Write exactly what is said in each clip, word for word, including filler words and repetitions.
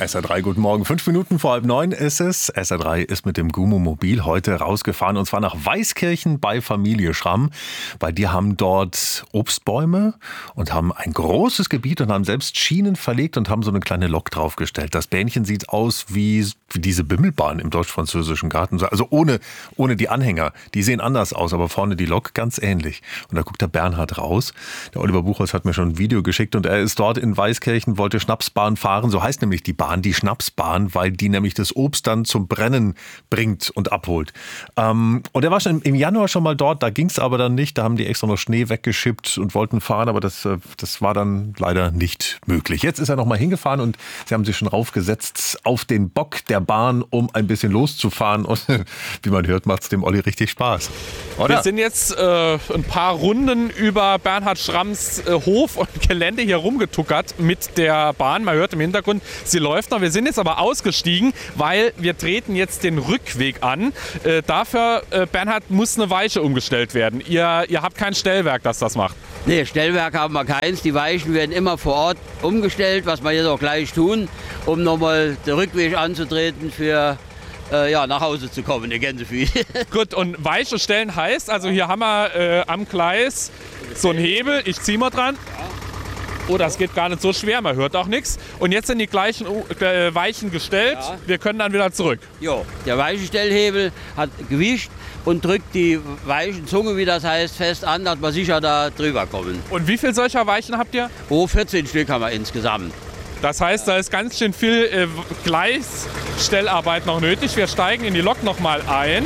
S R drei, guten Morgen. Fünf Minuten vor halb neun ist es. S R drei ist mit dem Gummomobil heute rausgefahren und zwar nach Weißkirchen bei Familie Schramm. Weil die haben dort Obstbäume und haben ein großes Gebiet und haben selbst Schienen verlegt und haben so eine kleine Lok draufgestellt. Das Bähnchen sieht aus wie, wie diese Bimmelbahn im deutsch-französischen Garten. Also ohne, ohne die Anhänger. Die sehen anders aus, aber vorne die Lok ganz ähnlich. Und da guckt der Bernhard raus. Der Oliver Buchholz hat mir schon ein Video geschickt und er ist dort in Weißkirchen, wollte Schnapsbahn fahren. So heißt nämlich die Bahn, die Schnapsbahn, weil die nämlich das Obst dann zum Brennen bringt und abholt. Ähm, und er war schon im Januar schon mal dort, da ging es aber dann nicht. Da haben die extra noch Schnee weggeschippt und wollten fahren, aber das, das war dann leider nicht möglich. Jetzt ist er noch mal hingefahren und sie haben sich schon raufgesetzt auf den Bock der Bahn, um ein bisschen loszufahren. Und wie man hört, macht es dem Olli richtig Spaß. Oder? Wir sind jetzt äh, ein paar Runden über Bernhard Schramms äh, Hof und Gelände hier rumgetuckert mit der Bahn. Man hört im Hintergrund, sie läuft noch. Wir sind jetzt aber ausgestiegen, weil wir treten jetzt den Rückweg an. Äh, dafür, äh, Bernhard, muss eine Weiche umgestellt werden. Ihr, ihr habt kein Stellwerk, das das macht. Nee, Stellwerk haben wir keins. Die Weichen werden immer vor Ort umgestellt, was wir jetzt auch gleich tun, um nochmal den Rückweg anzutreten für äh, ja, nach Hause zu kommen, in Gänsefühl. Gut, und Weiche stellen heißt, also hier haben wir äh, am Gleis so einen Hebel, ich ziehe mal dran. Oh, das geht gar nicht so schwer, man hört auch nichts. Und jetzt sind die gleichen äh, Weichen gestellt, ja. Wir können dann wieder zurück. Jo, der Weichenstellhebel hat Gewicht und drückt die Weichenzunge, wie das heißt, fest an, dass wir sicher da drüber kommen. Und wie viele solcher Weichen habt ihr? Oh, vierzehn Stück haben wir insgesamt. Das heißt, da ist ganz schön viel äh, Gleisstellarbeit noch nötig. Wir steigen in die Lok noch mal ein.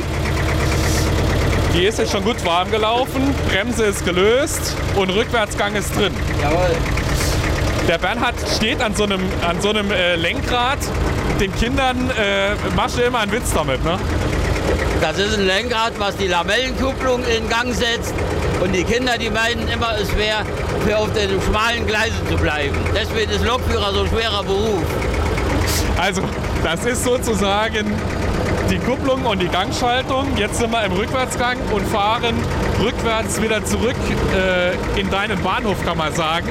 Die ist jetzt schon gut warm gelaufen, Bremse ist gelöst und Rückwärtsgang ist drin. Jawohl. Der Bernhard steht an so einem, an so einem äh, Lenkrad. Den Kindern äh, machst du immer einen Witz damit, ne? Das ist ein Lenkrad, was die Lamellenkupplung in Gang setzt. Und die Kinder, die meinen immer, es wäre für auf den schmalen Gleisen zu bleiben. Deswegen ist Lokführer so ein schwerer Beruf. Also, das ist sozusagen die Kupplung und die Gangschaltung. Jetzt sind wir im Rückwärtsgang und fahren rückwärts wieder zurück äh, in deinen Bahnhof, kann man sagen.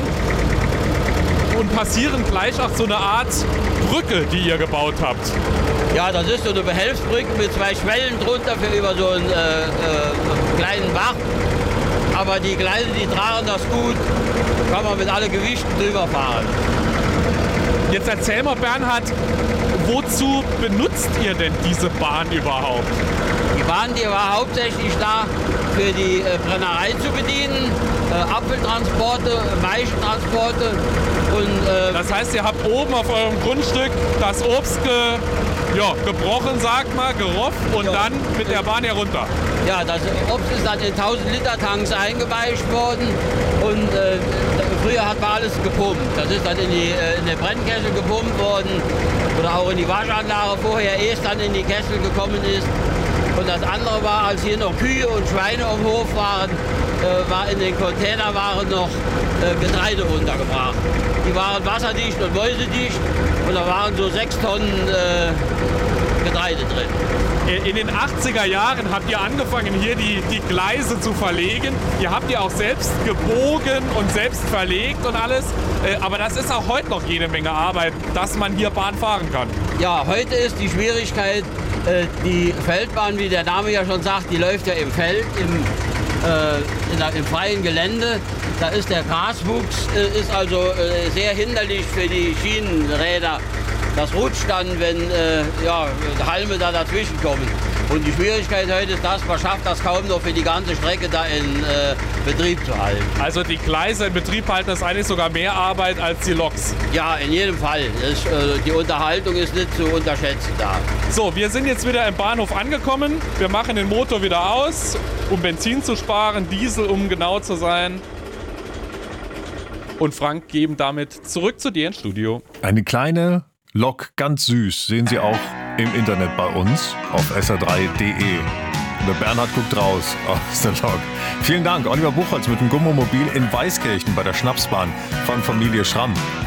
Und passieren gleich auch so eine Art Brücke, die ihr gebaut habt. Ja, das ist so eine Behelfsbrücke mit zwei Schwellen drunter für über so einen äh, äh, kleinen Bach. Aber die Gleise, die tragen das gut, kann man mit allen Gewichten drüber fahren. Jetzt erzähl mal, Bernhard, wozu benutzt ihr denn diese Bahn überhaupt? Die Bahn, die war hauptsächlich da, für die äh, Brennerei zu bedienen, äh, Apfeltransporte, Weichentransporte. Und, äh, das heißt, ihr habt oben auf eurem Grundstück das Obst ge, ja, gebrochen, sagt mal, gerofft und ja, dann mit der Bahn herunter. Ja, das Obst ist dann in tausend Liter Tanks eingeweischt worden und äh, früher hat man alles gepumpt. Das ist dann in, die, äh, in den Brennkessel gepumpt worden oder auch in die Waschanlage vorher, ehe es dann in die Kessel gekommen ist. Und das andere war, als hier noch Kühe und Schweine am Hof waren, äh, war in den Container waren noch äh, Getreide untergebracht. Die waren wasserdicht und mäusedicht und da waren so sechs Tonnen äh, Getreide drin. In den achtziger Jahren habt ihr angefangen, hier die, die Gleise zu verlegen. Ihr habt die auch selbst gebogen und selbst verlegt und alles. Aber das ist auch heute noch jede Menge Arbeit, dass man hier Bahn fahren kann. Ja, heute ist die Schwierigkeit, die Feldbahn, wie der Name ja schon sagt, die läuft ja im Feld, im, äh, in der, im freien Gelände. Da ist der Graswuchs, äh, ist also äh, sehr hinderlich für die Schienenräder. Das rutscht dann, wenn äh, ja, Halme da dazwischen kommen. Und die Schwierigkeit heute ist, dass man schafft das kaum noch für die ganze Strecke da in äh, Betrieb zu halten. Also die Gleise in Betrieb halten ist eigentlich sogar mehr Arbeit als die Loks? Ja, in jedem Fall. Das, äh, die Unterhaltung ist nicht zu unterschätzen da. So, wir sind jetzt wieder im Bahnhof angekommen. Wir machen den Motor wieder aus, um Benzin zu sparen, Diesel, um genau zu sein. Und Frank geben damit zurück zu dir ins Studio. Eine kleine Lok, ganz süß, sehen Sie auch im Internet bei uns auf S R drei punkt de. Der Bernhard guckt raus aus der Lok. Vielen Dank, Oliver Buchholz mit dem Gummomobil in Weißkirchen bei der Schnapsbahn von Familie Schramm.